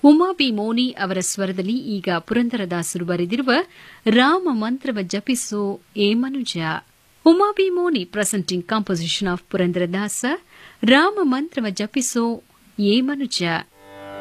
Uma B Moni ಅವರ ಸ್ವರದಲ್ಲಿ ಈಗ ಪುರಂದರದಾಸರು ಬರೆದಿರುವ ರಾಮ ಮಂತ್ರವ ಜಪಿಸೋ ಏ ಮನುಜ. Uma B Moni presenting composition of Purandaradasa Rama ಮಂತ್ರವ ಜಪಿಸೋ ಏ ಮನುಜ.